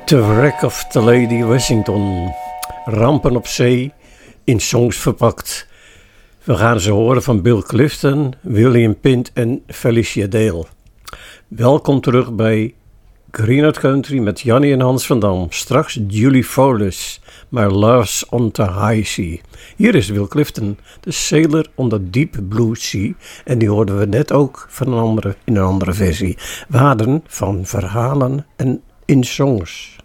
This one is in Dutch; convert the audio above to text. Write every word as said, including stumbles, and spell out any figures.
The Wreck of the Lady Washington. Rampen op zee, in songs verpakt. We gaan ze horen van Bill Clifton, William Pint en Felicia Dale. Welkom terug bij Greenwood Country met Jannie en Hans van Dam. Straks Julie Fowlis, My Love's on the High Sea. Hier is Bill Clifton, de Sailor on the Deep Blue Sea. En die hoorden we net ook van een andere, in een andere versie. We hadden van verhalen en in songs.